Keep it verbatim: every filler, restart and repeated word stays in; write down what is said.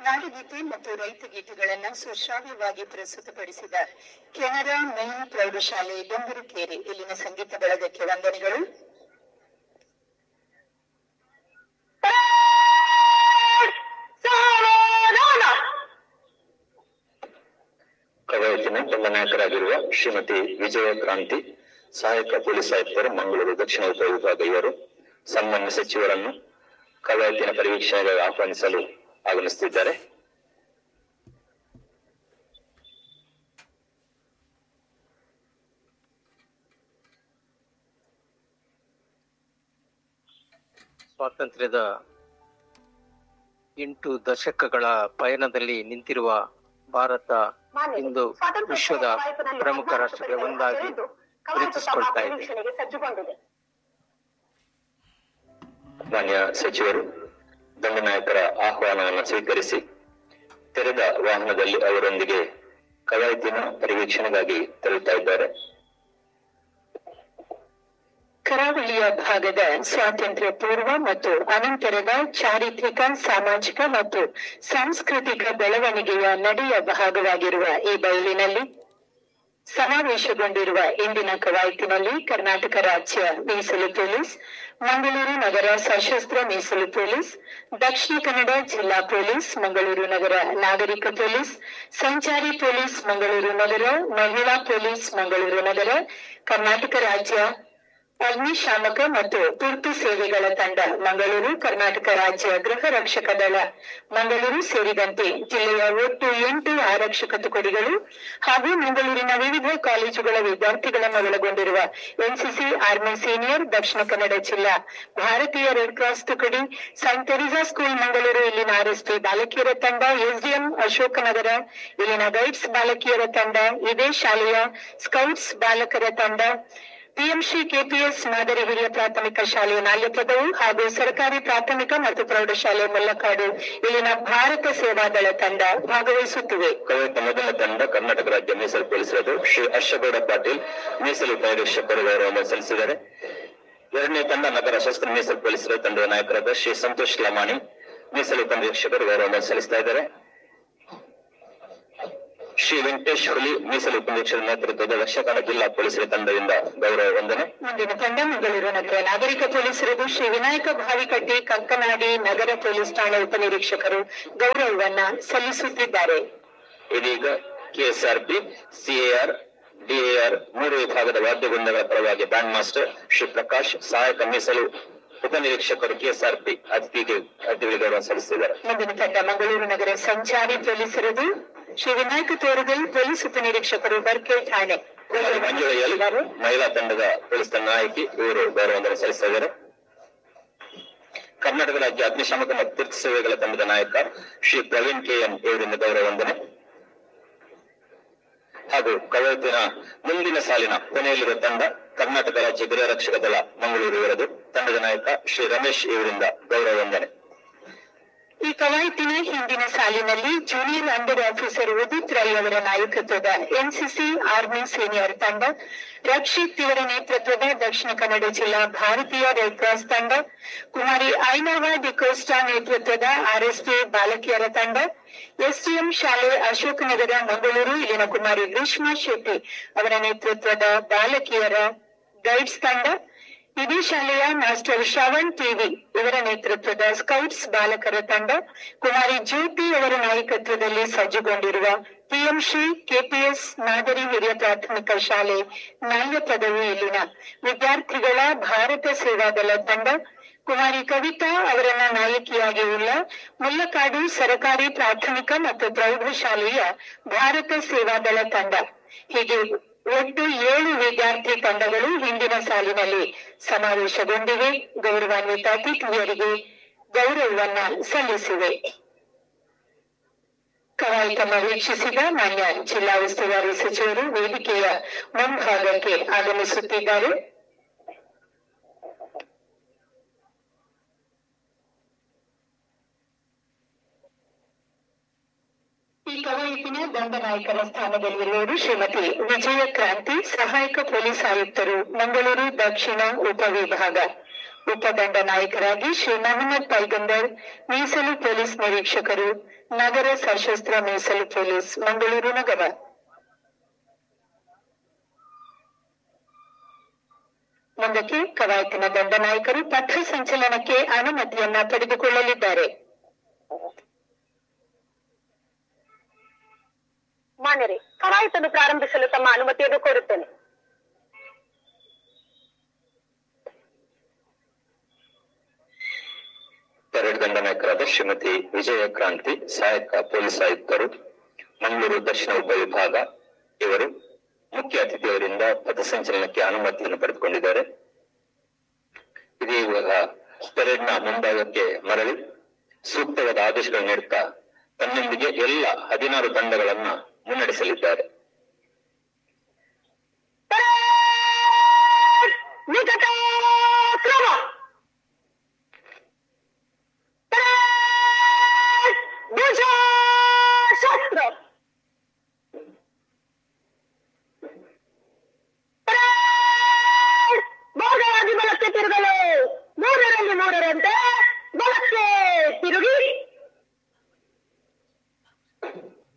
ನಾಡಗೀತೆ ಮತ್ತು ರೈತ ಗೀತೆಗಳನ್ನು ಸುಶ್ರಾವ್ಯವಾಗಿ ಪ್ರಸ್ತುತಪಡಿಸಿದ ಕೆನರಾ ಮೇನ್ ಪ್ರೌಢಶಾಲೆ ಡೊಂಗರಕೇರಿ ಇಲ್ಲಿನ ಸಂಗೀತ ಬಳಗಕ್ಕೆ ವಂದನೆಗಳು. ಕವಾಯತಿನ ದಂಡನಾಯಕರಾಗಿರುವ ಶ್ರೀಮತಿ ವಿಜಯ ಕ್ರಾಂತಿ ಸಹಾಯಕ ಪೊಲೀಸ್ ಆಯುಕ್ತರು ಮಂಗಳೂರು ದಕ್ಷಿಣ ಉಪವಿಭಾಗ ಇವರು ಸನ್ಮಾನ್ಯ ಸಚಿವರನ್ನು ಕವಾಯತಿನ ಪರಿವೀಕ್ಷಣೆಗೆ ಆಹ್ವಾನಿಸಲು ಆಗಮಿಸುತ್ತಿದ್ದಾರೆ. ಸ್ವಾತಂತ್ರ್ಯದ ಎಂಟು ದಶಕಗಳ ಪಯಣದಲ್ಲಿ ನಿಂತಿರುವ ಭಾರತ ಇಂದು ವಿಶ್ವದ ಪ್ರಮುಖ ರಾಷ್ಟ್ರಗಳ ಒಂದಾಗಿ ಗುರುತಿಸಿಕೊಳ್ತಾ ಇದೆ. ಮಾನ್ಯ ಸಚಿವರು ದಂಡನಾಯಕರ ಆಹ್ವಾನವನ್ನು ಸ್ವೀಕರಿಸಿ ತೆರೆದ ವಾಹನದಲ್ಲಿ ಅವರೊಂದಿಗೆ ಕವಾಯತಿನ ಪರಿವೀಕ್ಷಣೆಗಾಗಿ ತೆರಳುತ್ತಾ ಇದ್ದಾರೆ. ಕರಾವಳಿಯ ಭಾಗದ ಸ್ವಾತಂತ್ರ್ಯ ಪೂರ್ವ ಮತ್ತು ಅನಂತರದ ಚಾರಿತ್ರಿಕ, ಸಾಮಾಜಿಕ ಮತ್ತು ಸಾಂಸ್ಕೃತಿಕ ಬೆಳವಣಿಗೆಯ ನಡೆಯ ಭಾಗವಾಗಿರುವ ಈ ಬಯಲಿನಲ್ಲಿ ಸಮಾವೇಶಗೊಂಡಿರುವ ಇಂದಿನ ಕವಾಯತಿನಲ್ಲಿ ಕರ್ನಾಟಕ ರಾಜ್ಯ ಮೀಸಲು ಪೊಲೀಸ್, ಮಂಗಳೂರು ನಗರ ಸಶಸ್ತ್ರ ಮೀಸಲು ಪೊಲೀಸ್, ದಕ್ಷಿಣ ಕನ್ನಡ ಜಿಲ್ಲಾ ಪೊಲೀಸ್, ಮಂಗಳೂರು ನಗರ ನಾಗರಿಕ ಪೊಲೀಸ್, ಸಂಚಾರಿ ಪೊಲೀಸ್ ಮಂಗಳೂರು ನಗರ, ಮಹಿಳಾ ಪೊಲೀಸ್ ಮಂಗಳೂರು ನಗರ, ಕರ್ನಾಟಕ ರಾಜ್ಯ ಅಗ್ನಿಶಾಮಕ ಮತ್ತು ತುರ್ತು ಸೇವೆಗಳ ತಂಡ ಮಂಗಳೂರು, ಕರ್ನಾಟಕ ರಾಜ್ಯ ಗೃಹ ರಕ್ಷಕ ದಳ ಮಂಗಳೂರು ಸೇರಿದಂತೆ ಜಿಲ್ಲೆಯ ಒಟ್ಟು ಎಂಟು ಆರಕ್ಷಕ ತುಕಡಿಗಳು ಹಾಗೂ ಮಂಗಳೂರಿನ ವಿವಿಧ ಕಾಲೇಜುಗಳ ವಿದ್ಯಾರ್ಥಿಗಳನ್ನು ಒಳಗೊಂಡಿರುವ NCC, army senior, Dakshina Kannada ಜಿಲ್ಲಾ ಭಾರತೀಯ red cross ತುಕಡಿ, Saint Teresa school Mangaluru ಇಲ್ಲಿನ ಆರ್ಎಸ್ಪಿ ಬಾಲಕಿಯರ ತಂಡ, ಎಸ್ಡಿಎಂ ಅಶೋಕನಗರ ಇಲ್ಲಿನ ಗೈಡ್ಸ್ ಬಾಲಕಿಯರ ತಂಡ, ಇದೇ ಶಾಲೆಯ ಸ್ಕೌಟ್ಸ್ ಬಾಲಕರ ತಂಡ, ಪಿಎಂಶ್ರೀ ಕೆಪಿಎಸ್ ಮಾದರಿ ಹಿರಿಯ ಪ್ರಾಥಮಿಕ ಶಾಲೆ ನಾಲ್ಯಪದವು ಹಾಗೂ ಸರ್ಕಾರಿ ಪ್ರಾಥಮಿಕ ಮತ್ತು ಪ್ರೌಢಶಾಲೆ ಮುಲ್ಲಕಾಡು ಇಲ್ಲಿನ ಭಾರತ ಸೇವಾದಳ ತಂಡ ಭಾಗವಹಿಸುತ್ತಿವೆ. ಕವಾಯತಿನ ಮೊದಲ ತಂಡ ಕರ್ನಾಟಕ ರಾಜ್ಯ ಮೀಸಲು ಪೊಲೀಸರು ಶ್ರೀ ಹರ್ಷಗೌಡ ಪಾಟೀಲ್ ಮೀಸಲು ಪರಿವೀಕ್ಷಕರು ಗೌರವ ಸಲ್ಲಿಸಿದ್ದಾರೆ. ಎರಡನೇ ತಂಡ ನಗರ ಸಶಸ್ತ್ರ ಮೀಸಲು ಪೊಲೀಸರ ತಂಡದ ನಾಯಕರಾದ ಶ್ರೀ ಸಂತೋಷ್ ಲಮಾಣಿ ಮೀಸಲು ಪರಿವೀಕ್ಷಕರು ಗೌರವ ಸಲ್ಲಿಸ್ತಾ ಇದ್ದಾರೆ. ಶ್ರೀ ವೆಂಕಟೇಶ್ ಹುಲಿ ಮೀಸಲು ಉಪನಿರೀಕ್ಷಕರ ನೇತೃತ್ವದ ದಕ್ಷಿಣ ಕನ್ನಡ ಜಿಲ್ಲಾ ಪೊಲೀಸರ ತಂಡದಿಂದ ಗೌರವ ವಂದನೆ. ಮುಂದಿನ ತಂಡ ಮಂಗಳೂರು ನಗರ ನಾಗರಿಕ ಪೊಲೀಸರಿಗೂ ಶ್ರೀ ವಿನಾಯಕ ಭಾವಿಕಟ್ಟಿ ಕಂಕನಾಡಿ ನಗರ ಪೊಲೀಸ್ ಠಾಣೆ ಉಪನಿರೀಕ್ಷಕರು ಗೌರವವನ್ನ ಸಲ್ಲಿಸುತ್ತಿದ್ದಾರೆ. ಇದೀಗ ಕೆಎಸ್ಆರ್ಪಿ, ಸಿಎಆರ್, ಡಿಎಆರ್ ಮೂರು ವಿಭಾಗದ ವಾದ್ಯವೃಂದಗಳ ಪರವಾಗಿ ಬ್ಯಾಂಡ್ ಮಾಸ್ಟರ್ ಶ್ರೀ ಪ್ರಕಾಶ್, ಸಹಾಯಕ ಮೀಸಲು ಉಪನಿರೀಕ್ಷಕರು ಕೆಎಸ್ಆರ್ಪಿ ಅತಿಥಿಗೆ ಅತಿಥಿಗಳಿಗೆ ಗೌರವ ಸಲ್ಲಿಸಿದ್ದಾರೆ. ಮುಂದಿನ ತಂಡ ಮಂಗಳೂರು ನಗರ ಸಂಚಾರಿ ಪೊಲೀಸರದು ಶ್ರೀ ವಿನಾಯಕ ತೋರಗಲ್ ಪೊಲೀಸ್ ಉಪನಿರೀಕ್ಷಕರು ಬರ್ಕೆ ಠಾಣೆ. ಮಂಜುಳಲ್ಲಿ ಮಹಿಳಾ ತಂಡದ ಪೊಲೀಸ್ ತಂಡ ನಾಯಕಿ ಇವರು ಗೌರವ ಸಲ್ಲಿಸಿದ್ದಾರೆ. ಕರ್ನಾಟಕ ರಾಜ್ಯ ಅಗ್ನಿಶಾಮಕ ಮತ್ತು ತುರ್ತು ಸೇವೆಗಳ ತಂಡದ ನಾಯಕ ಶ್ರೀ ಪ್ರವೀಣ್ ಕೆಎನ್ ಇವರಿಂದ ಗೌರವ ವಂದನೆ. ಹಾಗೂ ಕವಾಯತಿನ ಮುಂದಿನ ಸಾಲಿನ ಕೊನೆಯಲ್ಲಿರುವ ತಂಡ ಕರ್ನಾಟಕ ರಾಜ್ಯ ಗೃಹ ರಕ್ಷಕ ದಳ ಮಂಗಳೂರು ಇವರದು ತಂಡದ ನಾಯಕ ಶ್ರೀ ರಮೇಶ್ ಇವರಿಂದ ಗೌರವ ವಂದನೆ. ಈ ಕವಾಯತಿನ ಹಿಂದಿನ ಸಾಲಿನಲ್ಲಿ junior under officer Udit Rai ಅವರ ನಾಯಕತ್ವದ ಎನ್ಸಿಸಿ, ಆರ್ಮಿ ಸೀನಿಯರ್ ತಂಡ, ರಕ್ಷಿತ್ ಇವರ ನೇತೃತ್ವದ ದಕ್ಷಿಣ ಕನ್ನಡ ಜಿಲ್ಲಾ ಭಾರತೀಯ ರೆಡ್ ಕ್ರಾಸ್ ತಂಡ, ಕುಮಾರಿ ಐನೋವಾ ಡಿಕೋಸ್ಟಾ ನೇತೃತ್ವದ ಆರ್ಎಸ್ಪಿ ಬಾಲಕಿಯರ ತಂಡ, ಎಸ್ಡಿಎಂ ಶಾಲೆ ಅಶೋಕನಗರ ಮಂಗಳೂರು ಇಲ್ಲಿನ ಕುಮಾರಿ ಗ್ರೀಷ್ಮಾ ಶೆಟ್ಟಿ ಅವರ ನೇತೃತ್ವದ ಬಾಲಕಿಯರ ಗೈಡ್ಸ್ ತಂಡ, ಇದೇ ಶಾಲೆಯ ಮಾಸ್ಟರ್ ಶ್ರವಣ್ ಟಿವಿ ಇವರ ನೇತೃತ್ವದ ಸ್ಕೌಟ್ಸ್ ಬಾಲಕರ ತಂಡ, ಕುಮಾರಿ ಜ್ಯೋತಿ ಅವರ ನಾಯಕತ್ವದಲ್ಲಿ ಸಜ್ಜುಗೊಂಡಿರುವ ಪಿಎಂಶ್ರೀ ಕೆಪಿಎಸ್ ಮಾದರಿ ಹಿರಿಯ ಪ್ರಾಥಮಿಕ ಶಾಲೆ ನಾಲ್ಯ ಪದವಿ ಇಲ್ಲಿನ ವಿದ್ಯಾರ್ಥಿಗಳ ಭಾರತ ಸೇವಾದಳ ತಂಡ, ಕುಮಾರಿ ಕವಿತಾ ಅವರನ್ನ ನಾಯಕಿಯಾಗಿ ಉಳ್ಳ ಮುಲ್ಲಕಾಡು ಸರಕಾರಿ ಪ್ರಾಥಮಿಕ ಮತ್ತು ಪ್ರೌಢಶಾಲೆಯ ಭಾರತ ಸೇವಾದಳ ತಂಡ ಹೀಗೆ ಒಟ್ಟು ಏಳು ವಿದ್ಯಾರ್ಥಿ ತಂಡಗಳು ಹಿಂದಿನ ಸಾಲಿನಲ್ಲಿ ಸಮಾವೇಶಗೊಂಡಿವೆ. ಗೌರವಾನ್ವಿತ ಅತಿಥಿಯರಿಗೆ ಗೌರವವನ್ನ ಸಲ್ಲಿಸಿವೆ. ಕವಾಯತನ್ನು ವೀಕ್ಷಿಸಿದ ಮಾನ್ಯ ಜಿಲ್ಲಾ ಉಸ್ತುವಾರಿ ಸಚಿವರು ವೇದಿಕೆಯ ಮುಂಭಾಗಕ್ಕೆ ಆಗಮಿಸುತ್ತಿದ್ದಾರೆ. ಈ ಕವಾಯತಿನ ದಂಡನಾಯಕರ ಸ್ಥಾನದಲ್ಲಿರುವವರು ಶ್ರೀಮತಿ ವಿಜಯ ಕ್ರಾಂತಿ, ಸಹಾಯಕ ಪೊಲೀಸ್ ಆಯುಕ್ತರು ಮಂಗಳೂರು ದಕ್ಷಿಣ ಉಪವಿಭಾಗ. ಉಪದಂಡ ನಾಯಕರಾಗಿ ಶ್ರೀ ಮೊಹಮ್ಮದ್ ಪೈಗಂಬರ್, ಮೀಸಲು ಪೊಲೀಸ್ ನಿರೀಕ್ಷಕರು ನಗರ ಸಶಸ್ತ್ರ ಮೀಸಲು ಪೊಲೀಸ್ ಮಂಗಳೂರು ನಗರ. ಮುಂದಕ್ಕೆ ಕವಾಯತಿನ ದಂಡನಾಯಕರು ಪಥ ಸಂಚಲನಕ್ಕೆ ಅನುಮತಿಯನ್ನ ಪಡೆದುಕೊಳ್ಳಲಿದ್ದಾರೆ. ಮಾನ್ಯರೇ, ಕವಾಯತನ್ನು ಪ್ರಾರಂಭಿಸಲು ತಮ್ಮ ಅನುಮತಿಯನ್ನು ಕೋರುತ್ತೇನೆ. ಪರೇಡ್ ದಂಡನಾಯಕರಾದ ಶ್ರೀಮತಿ ವಿಜಯ ಕ್ರಾಂತಿ, ಸಹಾಯಕ ಪೊಲೀಸ್ ಆಯುಕ್ತರು, ಮಂಗಳೂರು ದಕ್ಷಿಣ ಉಪವಿಭಾಗ, ಇವರು ಮುಖ್ಯ ಅತಿಥಿಯವರಿಂದ ಪಥಸಂಚಲನಕ್ಕೆ ಅನುಮತಿಯನ್ನು ಪಡೆದುಕೊಂಡಿದ್ದಾರೆ. ಇದು ಇವಾಗ ಪರೇಡ್ ನ ಮುಂಭಾಗಕ್ಕೆ ಮರಳಿ ಸೂಕ್ತವಾದ ಆದೇಶಗಳು ನೀಡುತ್ತಾ ತನ್ನೊಂದಿಗೆ ಎಲ್ಲ ಹದಿನಾರು ತಂಡಗಳನ್ನ ಮುನ್ನಡೆಸಲಿದ್ದಾರೆ. ಮಾರ್ಗವಾಗಿ ಬಲಕ್ಕೆ ತಿರುಗಲು, ಮೂರರಲ್ಲಿ ಮೂರರಂತೆ ಬಲಕ್ಕೆ ತಿರುಗಿ